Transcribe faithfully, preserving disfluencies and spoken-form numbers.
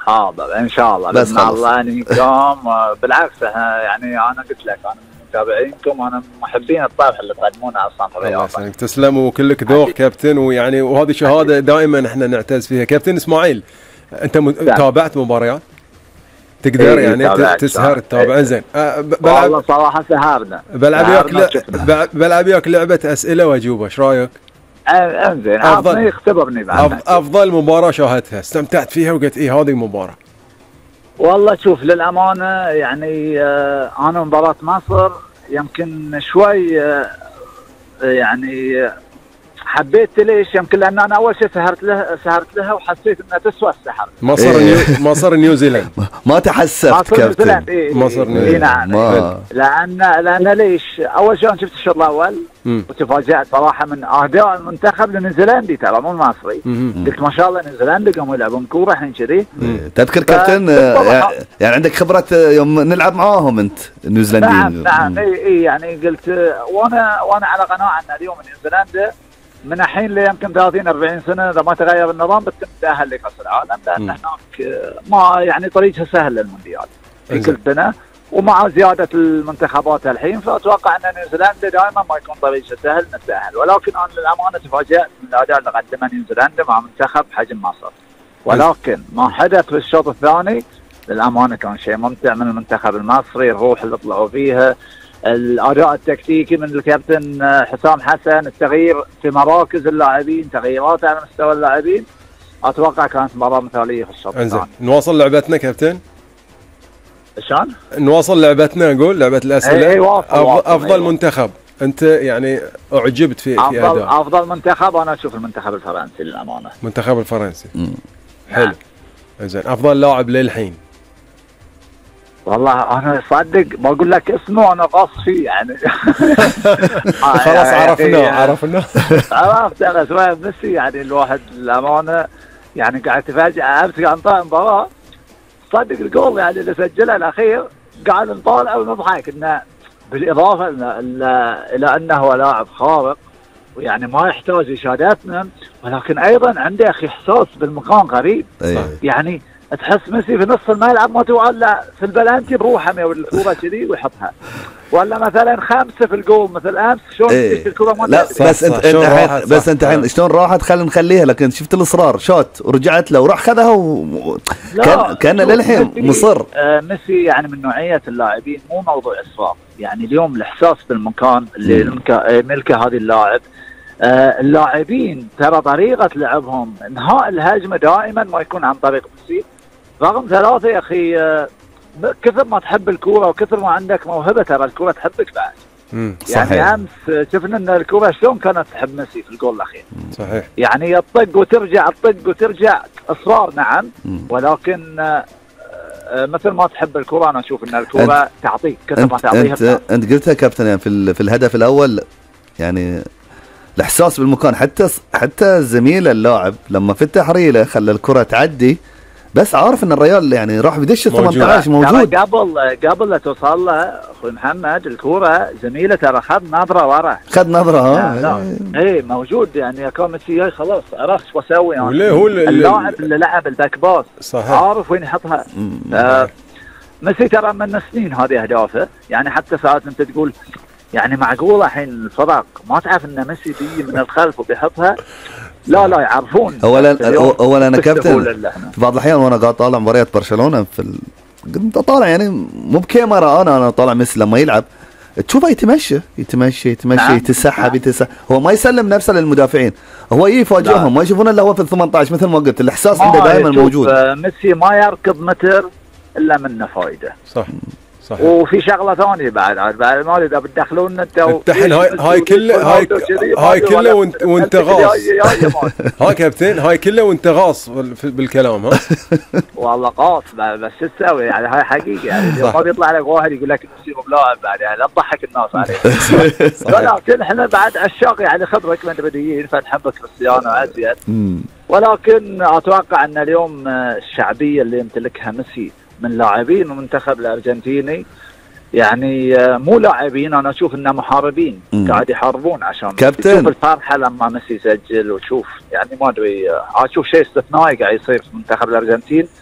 حاضر ان شاء الله باذن الله انكم. بالعكس يعني انا قلت لك انا من متابعينكم، انا محبين الطابخ اللي تقدمونه اصلا في الرياضه. الله يسلمك، تسلم وكلك ذوق كابتن، ويعني وهذه شهاده دائما احنا نعتز فيها. كابتن اسماعيل، انت م... تابعت مباريات؟ تقدر إيه يعني تسهر تتابع؟ إيه. زين أه والله صراحه سهرنا. بلعب وياك ل... بلعب وياك لعبه اسئله واجوبه، ايش رايك؟ انزين عطني اختبرني بعد. افضل مباراه شاهدتها استمتعت فيها وقلت ايه هذه المباراه؟ والله شوف للامانه يعني آه انا مباراه مصر يمكن شوي آه يعني حبيت ليش؟ يمكن لان انا اول شيء سهرت لها سهرت لها وحسيت انها تسوى السحر. مصر إيه؟ نيو مصر نيوزيلاند ما تحسفت كابتن. إيه مصر نيوزيلاند. نعم ما. لان لان ليش؟ اول شيء انا شفت الشوط الاول وتفاجأت صراحه من اداء المنتخب النيوزيلندي، ترى مو المصري. قلت ما شاء الله نيوزيلندا قاموا يلعبون كوره الحين كذي. تذكر كابتن يعني عندك خبره يوم نلعب معاهم انت النيوزيلنديين؟ نعم نعم اي اي يعني قلت وانا وانا على قناعه ان اليوم نيوزيلندا من الحين ليمكن ثلاثين أربعين سنه اذا ما تغير النظام بتتم تاهل لكاس العالم، لان هناك ما يعني طريقها سهل للمونديال في كل سنه، ومع زياده المنتخبات الحين فاتوقع ان نيوزيلندا دائما ما يكون طريقها سهل نتاهل. ولكن انا للامانه تفاجات من الاداء اللي قدمه نيوزيلندا مع منتخب حجم مصر، ولكن ما حدث في الشوط الثاني للامانه كان شيء ممتع من المنتخب المصري، الروح اللي طلعوا فيها، الاداء التكتيكي من الكابتن حسام حسن، التغيير في مراكز اللاعبين، تغييرات على مستوى اللاعبين، اتوقع كانت مباراه مثاليه في الشوط الثاني. نواصل لعبتنا كابتن؟ شلون؟ نواصل لعبتنا، نقول لعبه الاسئله. اي واصل افضل, واصل أفضل أيوة. منتخب انت يعني اعجبت في أفضل في اداء؟ افضل منتخب انا اشوف المنتخب الفرنسي للامانه. المنتخب الفرنسي. مم. حلو. زين افضل لاعب للحين؟ والله انا صدق بقول لك اسمه انا غاص فيه يعني. خلاص عرفناه عرفناه عرفت انا شويه ميسي يعني الواحد للامانه يعني قاعد تفاجئ امس قاعد نطالع مباراه صدق الجول يعني اللي سجله الاخير قاعد نطالع ونضحك انه بالاضافه الى انه هو لاعب خارق ويعني ما يحتاج اشاداتنا، ولكن ايضا عنده اخي احساس بالمكان غريب. يعني تحس ميسي في نص الملعب ما توعى في البلانتي بروحه يا الكوره كذي ويحطها، ولا مثلا خمسه في الجول مثل امس شلون ايه. الكوره ما لا صح بس صح انت انت بس انت الحين شلون راحت خلينا نخليها، لكن شفت الاصرار شوت ورجعت له وراح خذها و... كان كان للحين مصر. آه ميسي يعني من نوعيه اللاعبين مو موضوع اصرار، يعني اليوم الاحساس بالمكان اللي ملكه هذه اللاعب. آه اللاعبين ترى طريقه لعبهم انهاء الهجمه دائما ما يكون عن طريق ميسي، رقم ثلاثة يا أخي كثر ما تحب الكورة وكثر ما عندك موهبة ترى الكورة تحبك بعد. يعني أمس شفنا أن الكورة شلون كانت تحب ميسي في الجول الأخير. صحيح. يعني يطق وترجع تطق وترجع إصرار نعم، ولكن مثل ما تحب الكورة أنا أشوف أن الكورة تعطيك كثر ما تعطيها. أنت, أنت قلتها كابتن يعني في, في الهدف الأول يعني الإحساس بالمكان، حتى حتى زميل اللاعب لما في التحريله خلى الكرة تعدي بس عارف ان الريال يعني راح بدش ثمانية عشر موجود. قبل قبل لا توصل له اخوي محمد الكوره زميله ترى خذ نظره ورا، خذ نظره ها اي موجود يعني كان ميسي خلاص عرفت شو اسوي يعني. وليه هو اللاعب اللي لعب الباك باس عارف وين يحطها. آه ميسي ترى من سنين هذه اهدافه، يعني حتى ساعات انت تقول يعني معقوله الحين الفرق ما تعرف ان ميسي بيجي من الخلف وبيحطها. لا لا يعرفون. اولا اولا انا كابتن في بعض الاحيان وانا قاعد طالع مباريات برشلونه في ال... كنت طالع يعني مو بكاميرا، انا انا طالع ميسي لما يلعب تشوفه يتمشى يتمشى يتمشى نعم. يتسحب يتسحب، هو ما يسلم نفسه للمدافعين، هو يفاجئهم ما يشوفون الا هو في ثمانية عشر مثل ما قلت، الاحساس عنده دائما موجود. ميسي ما يركض متر الا منه فايده. صح صح. وفي شغله ثانيه بعد بعد ما اذا بتدخلون انت الحين هاي هاي كله هاي هاي كله وانت وانت غاص. ها كابتن هاي كله وانت غاص بالكلام ها. والله غاص بس شو تسوي يعني هاي حقيقه يعني ما بيطلع لك واحد يقول لك ميسي مو لاعب بعد يعني لا تضحك الناس عليه. ولكن احنا بعد عشاق يعني خبرك مدريديين فنحب كريستيانو ازيد، ولكن اتوقع ان اليوم الشعبيه اللي يمتلكها ميسي من لاعبين المنتخب الارجنتيني يعني مو لاعبين، انا اشوف انهم محاربين قاعد يحاربون عشان تشوف الفرحه لما ميسي يسجل وتشوف يعني ما ادري اشوف شيء استثنائي قاعد يصير في منتخب الارجنتين